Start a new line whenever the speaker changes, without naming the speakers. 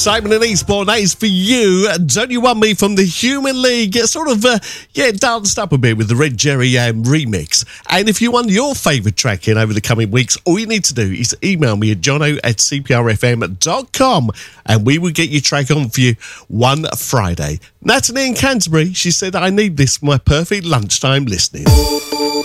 Simon and Eastbourne, that is for you. Don't You Want Me from the Human League. Sort of, danced up a bit with the Red Jerry remix. And if you want your favourite track in over the coming weeks, all you need to do is email me at jono@cprfm.com and we will get your track on for you one Friday. Natalie in Canterbury, she said, I need this for my perfect lunchtime listening.